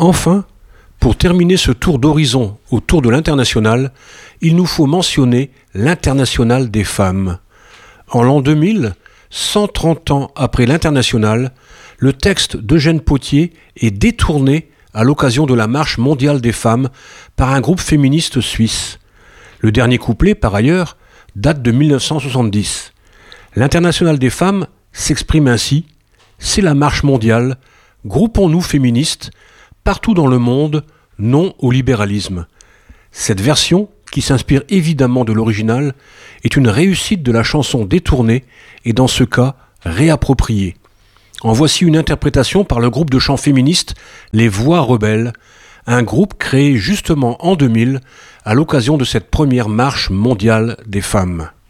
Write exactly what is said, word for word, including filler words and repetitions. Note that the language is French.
Enfin, pour terminer ce tour d'horizon autour de l'international, il nous faut mentionner l'Internationale des femmes. En l'an deux mille, cent trente ans après l'international, le texte d'Eugène Pottier est détourné à l'occasion de la Marche mondiale des femmes par un groupe féministe suisse. Le dernier couplet, par ailleurs, date de mille neuf cent soixante-dix. L'Internationale des femmes s'exprime ainsi : c'est la marche mondiale, groupons-nous féministes, partout dans le monde, non au libéralisme. Cette version, qui s'inspire évidemment de l'original, est une réussite de la chanson détournée et dans ce cas réappropriée. En voici une interprétation par le groupe de chant féministe Les Voix Rebelles, un groupe créé justement en deux mille à l'occasion de cette première marche mondiale des femmes.